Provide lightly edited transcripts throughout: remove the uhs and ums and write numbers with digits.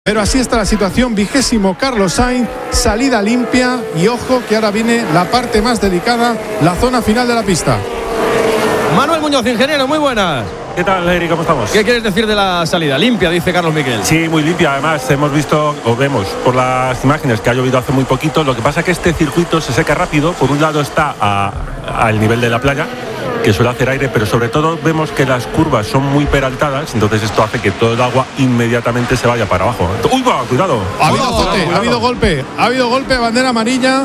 Pero así está la situación, 20º Carlos Sainz, salida limpia y ojo que ahora viene la parte más delicada, la zona final de la pista. Manuel Muñoz, ingeniero, muy buenas. ¿Qué tal, Eric? ¿Cómo estamos? ¿Qué quieres decir de la salida? Limpia, dice Carlos Miquel. Sí, muy limpia. Además, hemos visto, o vemos por las imágenes que ha llovido hace muy poquito. Lo que pasa es que este circuito se seca rápido. Por un lado está al nivel de la playa, que suele hacer aire, pero sobre todo vemos que las curvas son muy peraltadas, entonces esto hace que todo el agua inmediatamente se vaya para abajo. ¡Uy, va! ¡Cuidado! Ha habido golpe, bandera amarilla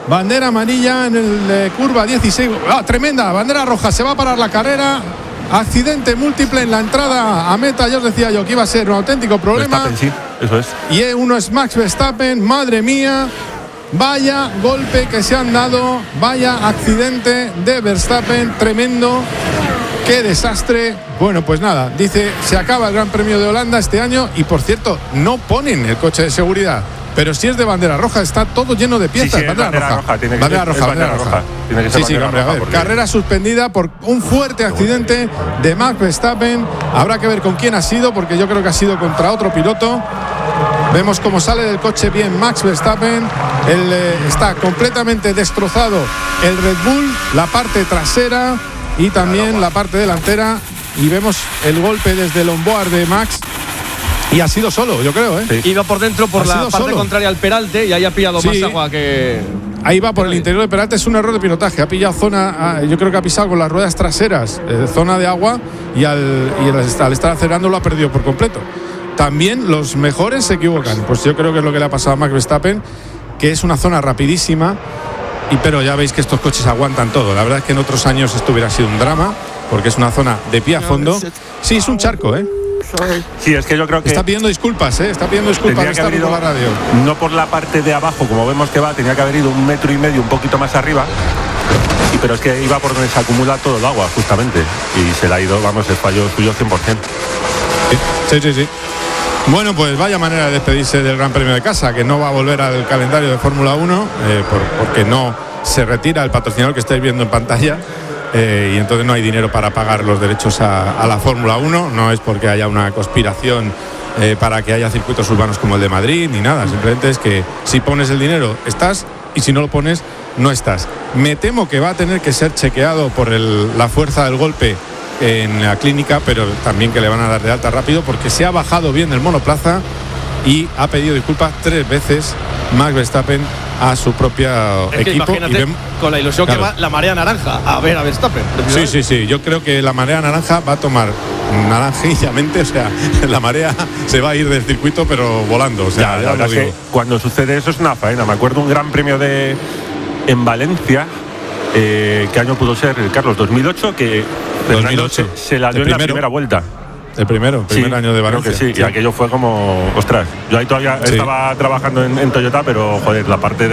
en el curva 16. Tremenda, bandera roja, se va a parar la carrera. Accidente múltiple en la entrada a meta. Ya os decía yo que iba a ser un auténtico problema. Verstappen, sí, eso es. Y uno es Max Verstappen, madre mía. Vaya golpe que se han dado, vaya accidente de Verstappen, tremendo, qué desastre. Bueno, pues nada, dice, se acaba el Gran Premio de Holanda este año y por cierto, no ponen el coche de seguridad. Pero si es de bandera roja, está todo lleno de piezas. Sí, bandera roja. Bandera roja. Tiene que ser bandera roja. A ver, carrera suspendida por un fuerte accidente de Max Verstappen. Habrá que ver con quién ha sido, porque yo creo que ha sido contra otro piloto. Vemos cómo sale del coche bien Max Verstappen. Está completamente destrozado el Red Bull, la parte trasera y también la parte delantera. Y vemos el golpe desde el onboard de Max. Y ha sido solo, yo creo, Sí. Iba por dentro por la parte contraria al peralte y ahí ha pillado más agua que... Ahí va por el interior del peralte, es un error de pilotaje. Ha pillado zona, yo creo que ha pisado con las ruedas traseras, zona de agua, y al estar acelerando lo ha perdido por completo. También los mejores se equivocan. Pues yo creo que es lo que le ha pasado a Max Verstappen, que es una zona rapidísima, pero ya veis que estos coches aguantan todo. La verdad es que en otros años esto hubiera sido un drama, porque es una zona de pie a fondo. Sí, es un charco, Sí, es que yo creo que está pidiendo disculpas, está pidiendo disculpas por la radio. No por la parte de abajo, como vemos que va, tenía que haber ido 1,5 metros, un poquito más arriba. Pero es que iba por donde se acumula todo el agua, justamente. Y se le ha ido, vamos, el fallo suyo 100%. Sí. Bueno, pues vaya manera de despedirse del Gran Premio de casa, que no va a volver al calendario de Fórmula 1, porque no se retira el patrocinador que estáis viendo en pantalla. Y entonces no hay dinero para pagar los derechos a la Fórmula 1. No es porque haya una conspiración para que haya circuitos urbanos como el de Madrid ni nada, simplemente es que si pones el dinero estás y si no lo pones no estás. Me temo que va a tener que ser chequeado por la fuerza del golpe en la clínica, pero también que le van a dar de alta rápido porque se ha bajado bien del monoplaza y ha pedido disculpas 3 veces Max Verstappen a su propio equipo. Imagínate, con la ilusión que va la marea naranja a ver a Verstappen. Sí. Yo creo que la marea naranja va a tomar naranjillamente, o sea, la marea se va a ir del circuito, pero volando. O sea, la verdad es que cuando sucede eso es una faena. Me acuerdo un Gran Premio en Valencia. ¿Qué año pudo ser, Carlos? 2008, que 2008 se la dio en la primera vuelta. El primer año de Valencia. Creo que sí, y aquello fue como, ostras. Yo ahí todavía estaba trabajando en Toyota, pero joder, la parte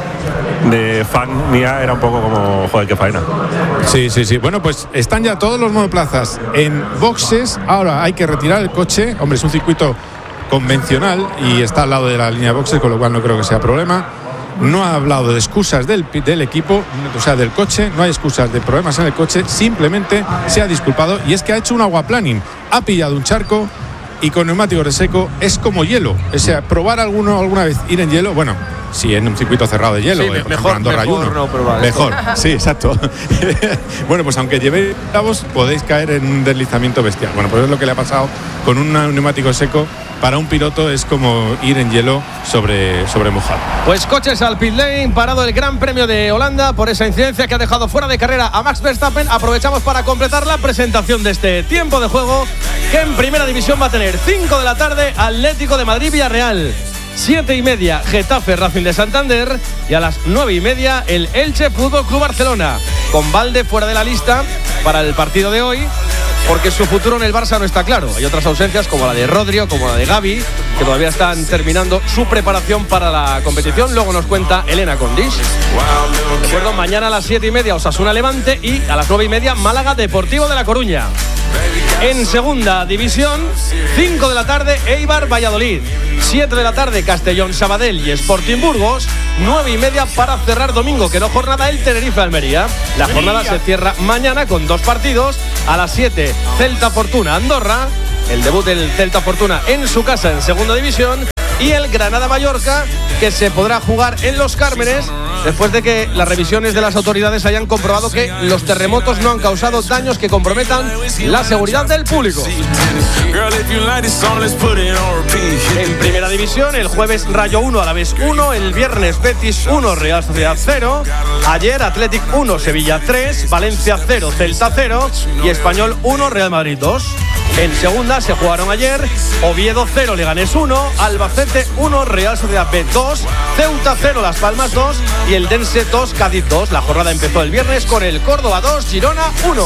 de fan mía era un poco como, joder, qué faena. Sí. Bueno, pues están ya todos los monoplazas en boxes. Ahora hay que retirar el coche. Hombre, es un circuito convencional y está al lado de la línea de boxes, con lo cual no creo que sea problema. No ha hablado de excusas del equipo, o sea, del coche. No hay excusas de problemas en el coche. Simplemente se ha disculpado y es que ha hecho un aquaplaning. Ha pillado un charco y con neumáticos de seco es como hielo. O sea, probar alguna vez ir en hielo, bueno, si en un circuito cerrado de hielo, mejor no probar. Mejor, sí, exacto. Bueno, pues aunque llevéis clavos, podéis caer en un deslizamiento bestial. Bueno, pues es lo que le ha pasado con un neumático seco. Para un piloto es como ir en hielo sobre mojado. Pues coches al pit lane, parado el Gran Premio de Holanda por esa incidencia que ha dejado fuera de carrera a Max Verstappen. Aprovechamos para completar la presentación de este tiempo de juego, que en primera división va a tener 5 de la tarde Atlético de Madrid Villarreal, 7:30 Getafe Racing de Santander y a las 9:30 el Elche Fútbol Club Barcelona, con Valde fuera de la lista para el partido de hoy, porque su futuro en el Barça no está claro. Hay otras ausencias como la de Rodri o como la de Gavi, que todavía están terminando su preparación para la competición. Luego nos cuenta Elena Condis. Recuerdo, mañana a las 7:30 Osasuna Levante y a las 9:30 Málaga Deportivo de La Coruña. En segunda división, 5 de la tarde Eibar Valladolid, 7 de la tarde Castellón Sabadell y Sporting Burgos, 9:30 para cerrar domingo, que no jornada, el Tenerife Almería. La jornada se cierra mañana con 2 partidos. A las 7 Celta Fortuna Andorra el debut del Celta Fortuna en su casa en segunda división, y el Granada-Mallorca, que se podrá jugar en Los Cármenes después de que las revisiones de las autoridades hayan comprobado que los terremotos no han causado daños que comprometan la seguridad del público. En primera división, el jueves Rayo 1, Alavés 1, el viernes Betis 1, Real Sociedad 0, ayer Athletic 1, Sevilla 3, Valencia 0, Celta 0 y Español 1, Real Madrid 2. En segunda se jugaron ayer Oviedo 0, Leganés 1, Albacete 1, Real Sociedad B 2, Ceuta 0, Las Palmas 2 y el Dense 2, Cádiz 2. La jornada empezó el viernes con el Córdoba 2, Girona 1.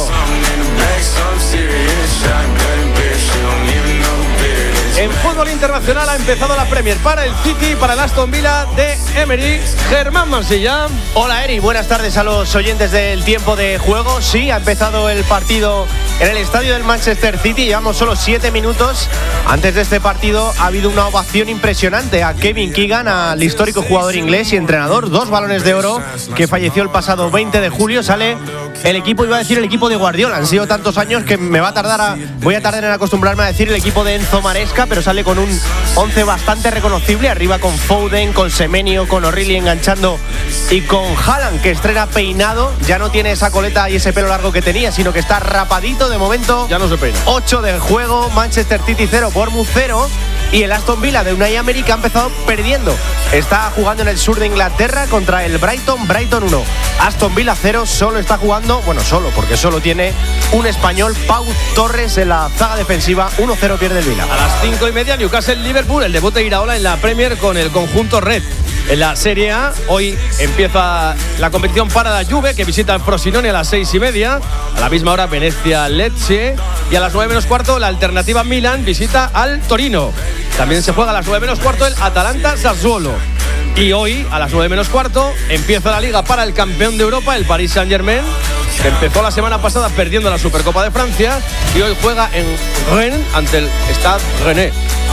En fútbol internacional ha empezado la Premier para el City y para el Aston Villa de Emery. Germán Mansilla. Hola Eri, buenas tardes a los oyentes del tiempo de juego. Sí, ha empezado el partido en el estadio del Manchester City. Llevamos solo 7 minutos. Antes de este partido ha habido una ovación impresionante a Kevin Keegan, al histórico jugador inglés y entrenador, 2 balones de oro, que falleció el pasado 20 de julio. Sale el equipo, iba a decir el equipo de Guardiola. Han sido tantos años que voy a tardar en acostumbrarme a decir el equipo de Enzo Maresca, pero sale con un 11 bastante reconocible, arriba con Foden, con Semenyo, con O'Reilly enganchando y con Haaland, que estrena peinado, ya no tiene esa coleta y ese pelo largo que tenía, sino que está rapadito de momento. Ya no se peina. 8 del juego, Manchester City 0, Bournemouth 0. Y el Aston Villa de Unai Emery, que ha empezado perdiendo. Está jugando en el sur de Inglaterra contra el Brighton 1. Aston Villa 0, solo está jugando, porque solo tiene un español, Pau Torres, en la zaga defensiva. 1-0 pierde el Villa. A las 5:30, Newcastle-Liverpool, el debut de Iraola en la Premier con el conjunto red. En la Serie A, hoy empieza la competición para la Juve, que visita el Frosinone a las 6:30. A la misma hora, Venezia-Lecce. Y a las 9:15, la alternativa Milan visita al Torino. También se juega a las 9:15 el Atalanta-Sassuolo. Y hoy, a las 9:15, empieza la Liga para el campeón de Europa, el Paris Saint-Germain, que empezó la semana pasada perdiendo la Supercopa de Francia y hoy juega en Rennes ante el Stade Rennais.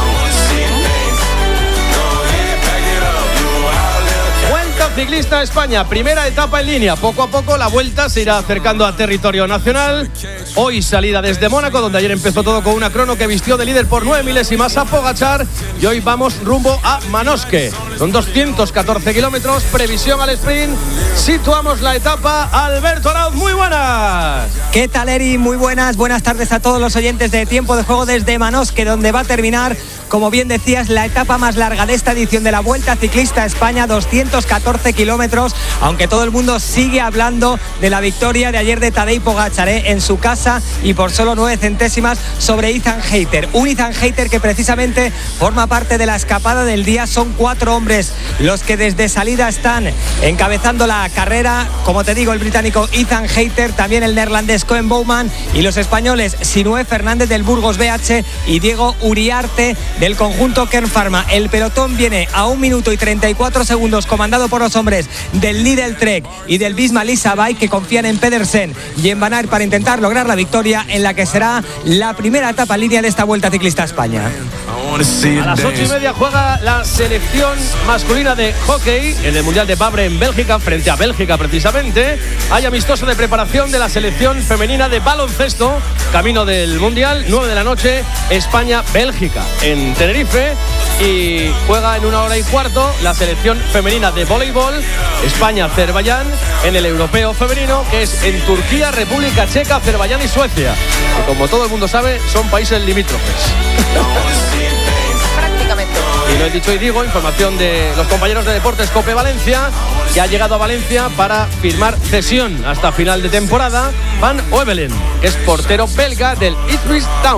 Ciclista España, primera etapa en línea. Poco a poco la vuelta se irá acercando a territorio nacional. Hoy salida desde Mónaco, donde ayer empezó todo con una crono que vistió de líder por 9 milésimas a Pogačar. Y hoy vamos rumbo a Manosque. Son 214 kilómetros, previsión al sprint. Situamos la etapa. Alberto Arauz, muy buenas. ¿Qué tal, Eri? Muy buenas. Buenas tardes a todos los oyentes de Tiempo de Juego desde Manosque, donde va a terminar, como bien decías, la etapa más larga de esta edición de la Vuelta Ciclista España, 214 kilómetros, aunque todo el mundo sigue hablando de la victoria de ayer de Tadej Pogačar en su casa y por solo 9 centésimas sobre Ethan Hayter. Un Ethan Hayter que precisamente forma parte de la escapada del día. Son 4 hombres los que desde salida están encabezando la carrera. Como te digo, el británico Ethan Hayter, también el neerlandés Koen Bouwman y los españoles Sinué Fernández del Burgos BH y Diego Uriarte del conjunto Kern Pharma. El pelotón viene a 1 minuto y 34 segundos, comandado por los hombres del Lidl Trek y del Visma Lease Bike, que confían en Pedersen y en Van Aert para intentar lograr la victoria en la que será la primera etapa en línea de esta Vuelta Ciclista a España. A las 8:30 juega la selección masculina de hockey en el Mundial de Babre en Bélgica, frente a Bélgica precisamente. Hay amistoso de preparación de la selección femenina de baloncesto, camino del Mundial. 9 de la noche, España-Bélgica en Tenerife. Y juega en 1:15 la selección femenina de voleibol, España-Azerbaiyán, en el europeo femenino, que es en Turquía, República Checa, Azerbaiyán y Suecia, que como todo el mundo sabe son países limítrofes. Prácticamente. Y lo he dicho y digo, información de los compañeros de Deportes Cope Valencia, que ha llegado a Valencia para firmar cesión hasta final de temporada, Van Oevelen, que es portero belga del Ipswich Town.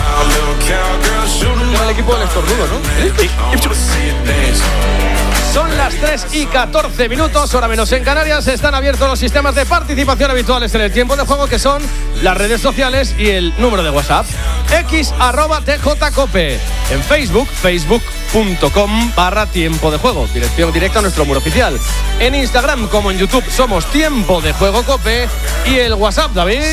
El equipo del estornudo, ¿no? Son las 3:14, hora menos en Canarias. Están abiertos los sistemas de participación habituales en el tiempo de juego, que son las redes sociales y el número de WhatsApp. X @TJCope. En Facebook, facebook.com/tiempo de juego, dirección directa a nuestro muro oficial. En Instagram como en YouTube somos Tiempo de Juego Cope. Y el WhatsApp, David,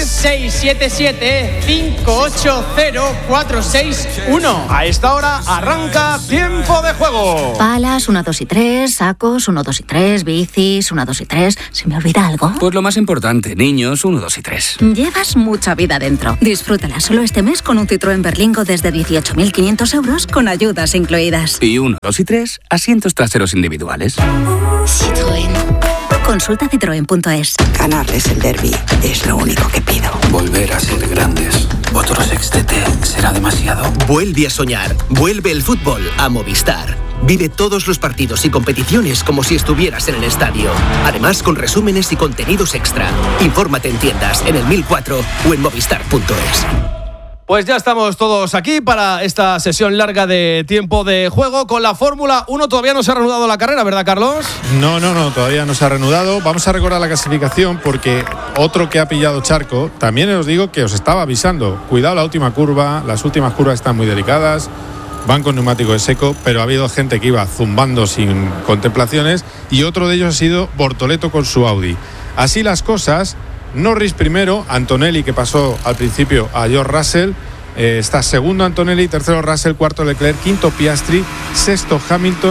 677-580-461. A esta hora arranca Tiempo de Juego. Palas, 1, 2 y 3, sacos, 1, 2 y 3, bicis, 1, 2 y 3. ¿Se me olvida algo? Pues lo más importante, niños, 1, 2 y 3. Llevas mucha vida dentro. Disfrútala solo este mes con un Citroën Berlingo desde 18.500 euros con ayudas incluidas. Y 1, 2 y 3, asientos traseros individuales. Citroën. Consulta citroen.es. Ganarles el derbi es lo único que pido. Volver a ser grandes. Otro sextete será demasiado. Vuelve a soñar. Vuelve el fútbol a Movistar. Vive todos los partidos y competiciones como si estuvieras en el estadio. Además, con resúmenes y contenidos extra. Infórmate en tiendas, en el 1004 o en movistar.es. Pues ya estamos todos aquí para esta sesión larga de Tiempo de Juego con la Fórmula 1. Todavía no se ha reanudado la carrera, ¿verdad, Carlos? No, todavía no se ha reanudado. Vamos a recordar la clasificación porque otro que ha pillado charco, también os digo que os estaba avisando. Cuidado la última curva, las últimas curvas están muy delicadas, van con neumático de seco, pero ha habido gente que iba zumbando sin contemplaciones y otro de ellos ha sido Bortoleto con su Audi. Así las cosas. Norris primero, Antonelli que pasó al principio a George Russell, está segundo Antonelli, tercero Russell, cuarto Leclerc, quinto Piastri, sexto Hamilton,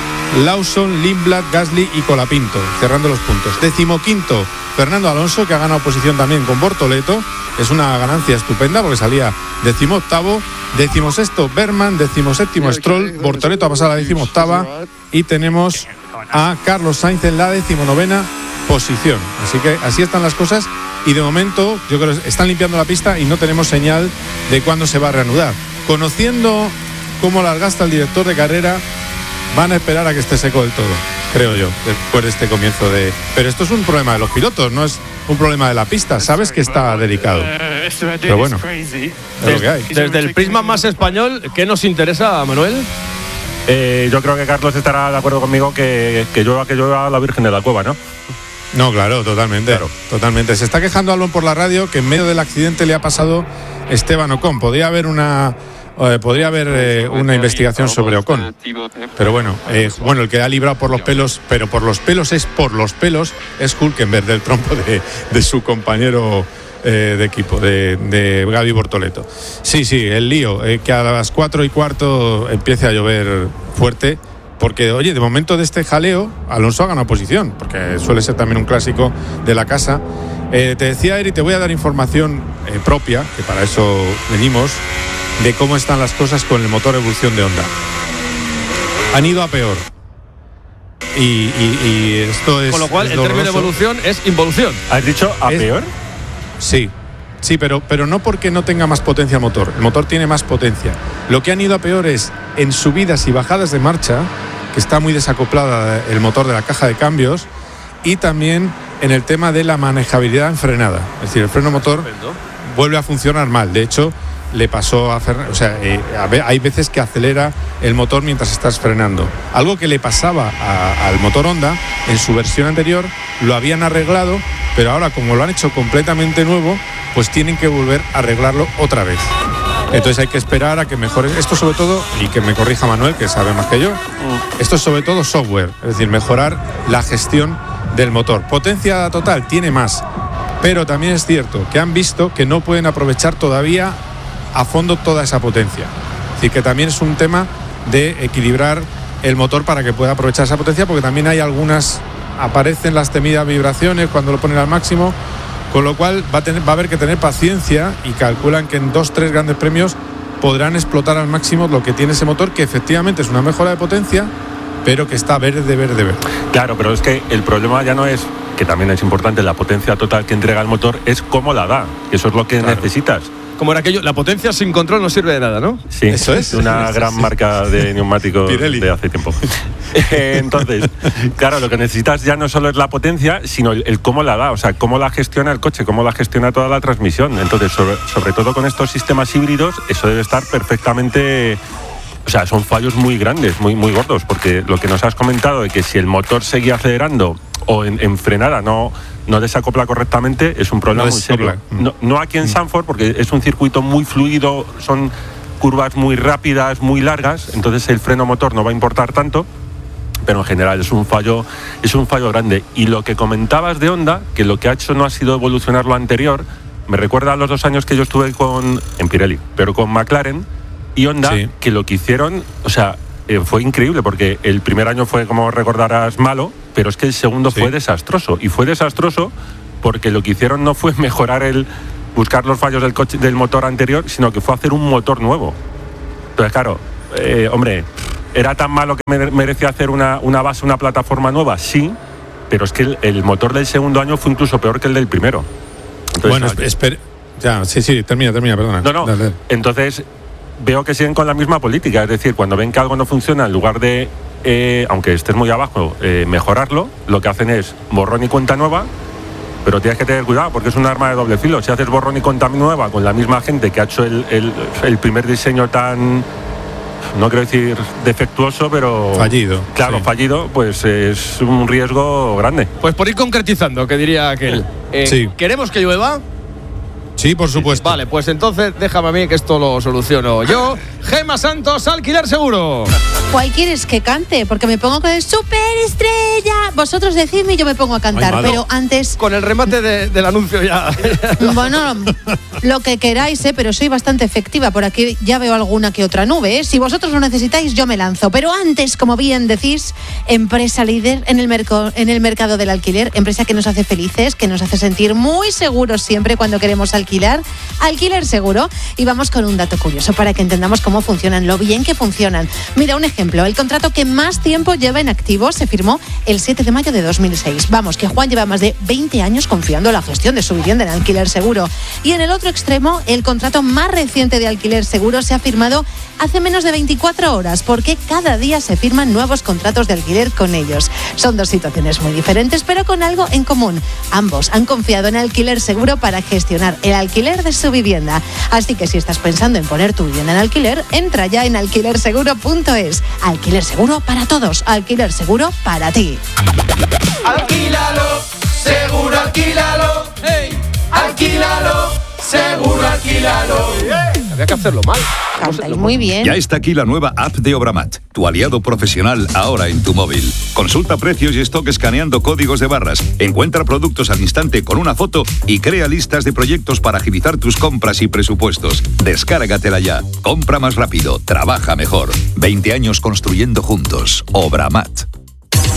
Lawson, Lindblad, Gasly y Colapinto, cerrando los puntos. Decimoquinto Fernando Alonso, que ha ganado posición también con Bortoleto, es una ganancia estupenda porque salía 18º, 16º Berman, 17º Stroll, Bortoleto ha pasado a la 18ª y tenemos a Carlos Sainz en la 19ª posición. Así que así están las cosas y de momento yo creo que están limpiando la pista y no tenemos señal de cuándo se va a reanudar. Conociendo cómo las gasta el director de carrera, van a esperar a que esté seco del todo, creo yo, después de este comienzo de... Pero esto es un problema de los pilotos, no es un problema de la pista. Sabes que está delicado, pero bueno, es lo que hay. Desde el prisma más español, ¿qué nos interesa, Manuel? Yo creo que Carlos estará de acuerdo conmigo que llueva la Virgen de la Cueva, ¿no? No, claro, totalmente. Totalmente. Se está quejando Albon por la radio que en medio del accidente le ha pasado Esteban Ocon. Podría haber una investigación sobre Ocon. Pero bueno, el que ha librado por los pelos, pero por los pelos es Hülkenberg, del trompo de su compañero de equipo, de Gaby Bortoleto. Sí, el lío, que a las 4:15 empiece a llover fuerte. Porque, oye, de momento de este jaleo, Alonso ha ganado posición, porque suele ser también un clásico de la casa. Te decía, Eri, te voy a dar información propia, que para eso venimos, de cómo están las cosas con el motor Evolución de Honda. Han ido a peor. Y esto es... Con lo cual, el término de evolución es involución. ¿Has dicho a peor? Sí, pero no porque no tenga más potencia el motor. El motor tiene más potencia. Lo que han ido a peor es en subidas y bajadas de marcha, que está muy desacoplada el motor de la caja de cambios, y también en el tema de la manejabilidad en frenada. Es decir, el freno motor vuelve a funcionar mal. De hecho, le pasó a Fernando. O sea, hay veces que acelera el motor mientras estás frenando. Algo que le pasaba al motor Honda en su versión anterior, lo habían arreglado, pero ahora, como lo han hecho completamente nuevo, pues tienen que volver a arreglarlo otra vez. Entonces hay que esperar a que mejore. Esto sobre todo, y que me corrija Manuel, que sabe más que yo, esto es sobre todo software, es decir, mejorar la gestión del motor. Potencia total tiene más, pero también es cierto que han visto que no pueden aprovechar todavía a fondo toda esa potencia. Es decir, que también es un tema de equilibrar el motor para que pueda aprovechar esa potencia, porque también hay aparecen las temidas vibraciones cuando lo ponen al máximo. Con lo cual va a haber que tener paciencia, y calculan que en 2-3 grandes premios podrán explotar al máximo lo que tiene ese motor, que efectivamente es una mejora de potencia, pero que está verde. Claro, pero es que el problema ya no es, que también es importante, la potencia total que entrega el motor, es cómo la da, que eso es lo que necesitas. Como era aquello, la potencia sin control no sirve de nada, ¿no? Sí, eso es una gran marca de neumáticos Pirelli. De hace tiempo. Entonces, claro, lo que necesitas ya no solo es la potencia, sino el cómo la da, o sea, cómo la gestiona el coche, cómo la gestiona toda la transmisión. Entonces, sobre todo con estos sistemas híbridos, eso debe estar perfectamente... O sea, son fallos muy grandes, muy, muy gordos, porque lo que nos has comentado de que si el motor seguía acelerando o en frenada no desacopla correctamente, es un problema muy serio. No aquí en Zandvoort, porque es un circuito muy fluido, son curvas muy rápidas, muy largas, entonces el freno motor no va a importar tanto, pero en general es un fallo grande. Y lo que comentabas de Honda, que lo que ha hecho no ha sido evolucionar lo anterior, me recuerda a los 2 años que yo estuve en Pirelli, pero con McLaren y Honda, sí, que lo que hicieron, o sea, fue increíble, porque el primer año fue, como recordarás, malo, pero es que el segundo fue desastroso. Y fue desastroso porque lo que hicieron no fue buscar los fallos del motor anterior, sino que fue hacer un motor nuevo. Entonces, claro, hombre, ¿era tan malo que merecía hacer una base, una plataforma nueva? Sí, pero es que el motor del segundo año fue incluso peor que el del primero. Entonces, bueno, termina, perdona. No. Dale. Entonces, veo que siguen con la misma política, es decir, cuando ven que algo no funciona, en lugar de, aunque estés muy abajo, mejorarlo, lo que hacen es borrón y cuenta nueva, pero tienes que tener cuidado porque es un arma de doble filo. Si haces borrón y cuenta nueva con la misma gente que ha hecho el primer diseño tan, no quiero decir defectuoso, pero fallido. Claro, sí, fallido, pues es un riesgo grande. Pues por ir concretizando, que diría aquel. Sí. ¿Queremos que llueva? Sí, por supuesto. Vale, pues entonces déjame a mí que esto lo soluciono yo. Gemma Santos, Alquiler Seguro. ¿Cuál quieres que cante? Porque me pongo con el superestrella. Vosotros decidme y yo me pongo a cantar. Ay, pero antes... Con el remate del anuncio ya. Bueno, lo que queráis, pero soy bastante efectiva. Por aquí ya veo alguna que otra nube. Si vosotros lo necesitáis, yo me lanzo. Pero antes, como bien decís, empresa líder en el mercado del alquiler. Empresa que nos hace felices, que nos hace sentir muy seguros siempre cuando queremos alquilar. Alquiler Seguro. Y vamos con un dato curioso para que entendamos cómo funcionan, lo bien que funcionan. Mira, un ejemplo. El contrato que más tiempo lleva en activo se firmó el 7 de mayo de 2006. Vamos, que Juan lleva más de 20 años confiando en la gestión de su vivienda en Alquiler Seguro. Y en el otro extremo, el contrato más reciente de Alquiler Seguro se ha firmado hace menos de 24 horas, porque cada día se firman nuevos contratos de alquiler con ellos. Son dos situaciones muy diferentes, pero con algo en común. Ambos han confiado en Alquiler Seguro para gestionar el alquiler de su vivienda. Así que si estás pensando en poner tu vivienda en alquiler, entra ya en alquilerseguro.es. Alquiler Seguro para todos. Alquiler Seguro para ti. Alquílalo, seguro alquílalo. Hey. Alquílalo, seguro alquílalo. Había que hacerlo mal. Cantáis muy bien. Ya está aquí la nueva app de Obramat, tu aliado profesional ahora en tu móvil. Consulta precios y stock escaneando códigos de barras. Encuentra productos al instante con una foto y crea listas de proyectos para agilizar tus compras y presupuestos. Descárgatela ya. Compra más rápido, trabaja mejor. 20 años construyendo juntos. Obramat.